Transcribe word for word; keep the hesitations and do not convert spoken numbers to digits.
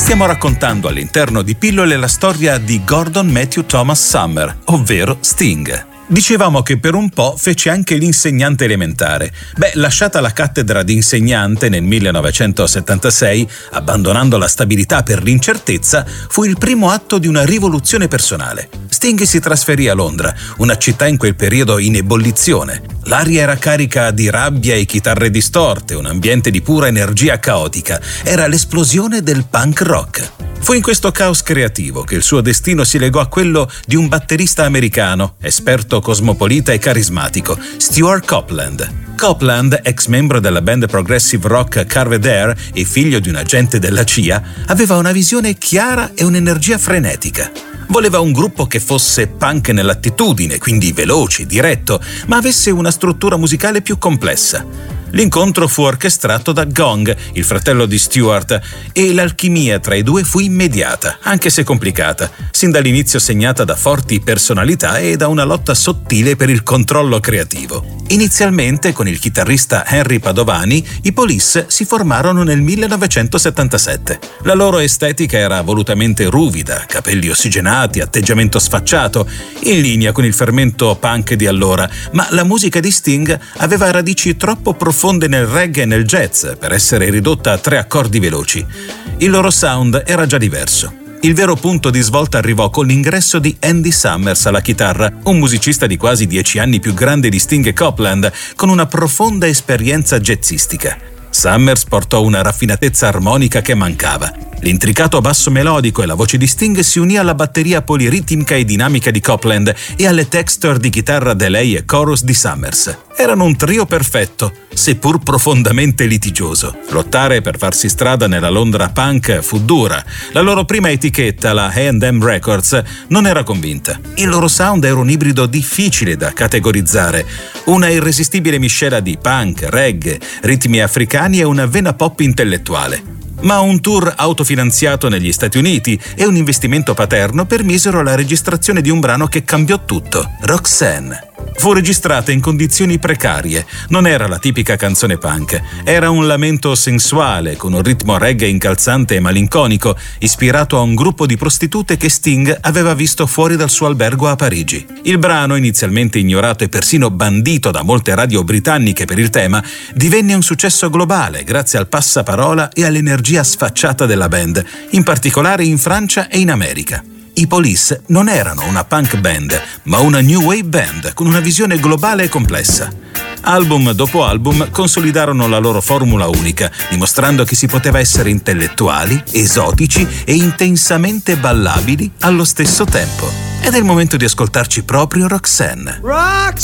Stiamo raccontando all'interno di Pillole la storia di Gordon Matthew Thomas Summer, ovvero Sting. Dicevamo che per un po' fece anche l'insegnante elementare. Beh, lasciata la cattedra di insegnante nel millenovecentosettantasei, abbandonando la stabilità per l'incertezza, fu il primo atto di una rivoluzione personale. Sting si trasferì a Londra, una città in quel periodo in ebollizione. L'aria era carica di rabbia e chitarre distorte, un ambiente di pura energia caotica. Era l'esplosione del punk rock. Fu in questo caos creativo che il suo destino si legò a quello di un batterista americano, esperto, cosmopolita e carismatico, Stuart Copeland. Copeland, ex membro della band progressive rock Carved Air e figlio di un agente della C I A, aveva una visione chiara e un'energia frenetica. Voleva un gruppo che fosse punk nell'attitudine, quindi veloce, diretto, ma avesse una struttura musicale più complessa. L'incontro fu orchestrato da Gong, il fratello di Stuart, e l'alchimia tra i due fu immediata, anche se complicata, sin dall'inizio segnata da forti personalità e da una lotta sottile per il controllo creativo. Inizialmente, con il chitarrista Henry Padovani, i Police si formarono nel millenovecentosettantasette. La loro estetica era volutamente ruvida, capelli ossigenati, atteggiamento sfacciato, in linea con il fermento punk di allora, ma la musica di Sting aveva radici troppo profonde nel reggae e nel jazz per essere ridotta a tre accordi veloci. Il loro sound era già diverso. Il vero punto di svolta arrivò con l'ingresso di Andy Summers alla chitarra, un musicista di quasi dieci anni più grande di Sting e Copeland, con una profonda esperienza jazzistica. Summers portò una raffinatezza armonica che mancava. L'intricato basso melodico e la voce di Sting si unì alla batteria poliritmica e dinamica di Copeland e alle texture di chitarra delay e chorus di Summers. Erano un trio perfetto, seppur profondamente litigioso. Lottare per farsi strada nella Londra punk fu dura. La loro prima etichetta, la A and M Records, non era convinta. Il loro sound era un ibrido difficile da categorizzare, una irresistibile miscela di punk, reggae, ritmi africani e una vena pop intellettuale. Ma un tour autofinanziato negli Stati Uniti e un investimento paterno permisero la registrazione di un brano che cambiò tutto, Roxanne. Fu registrata in condizioni precarie, non era la tipica canzone punk, era un lamento sensuale con un ritmo reggae incalzante e malinconico, ispirato a un gruppo di prostitute che Sting aveva visto fuori dal suo albergo a Parigi. Il brano, inizialmente ignorato e persino bandito da molte radio britanniche per il tema, divenne un successo globale grazie al passaparola e all'energia sfacciata della band, in particolare in Francia e in America. I Police non erano una punk band, ma una new wave band con una visione globale e complessa. Album dopo album consolidarono la loro formula unica, dimostrando che si poteva essere intellettuali, esotici e intensamente ballabili allo stesso tempo. Ed è il momento di ascoltarci proprio Roxanne. Roxanne!